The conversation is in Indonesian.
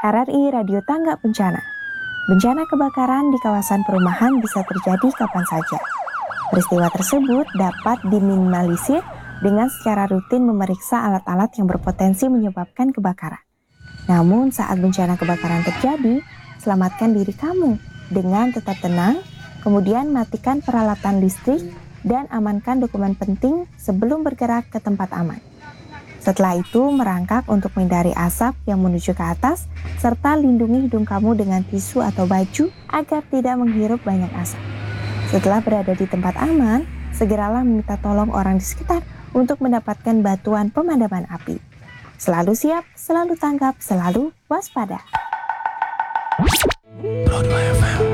RRI Radio Tangga Bencana. Bencana kebakaran di kawasan perumahan bisa terjadi kapan saja. Peristiwa tersebut dapat diminimalisir dengan secara rutin memeriksa alat-alat yang berpotensi menyebabkan kebakaran. Namun saat bencana kebakaran terjadi, selamatkan diri kamu dengan tetap tenang, kemudian matikan peralatan listrik dan amankan dokumen penting sebelum bergerak ke tempat aman. Setelah itu, merangkak untuk menghindari asap yang menuju ke atas, serta lindungi hidung kamu dengan tisu atau baju agar tidak menghirup banyak asap. Setelah berada di tempat aman, segeralah meminta tolong orang di sekitar untuk mendapatkan bantuan pemadaman api. Selalu siap, selalu tanggap, selalu waspada. Broadway FM.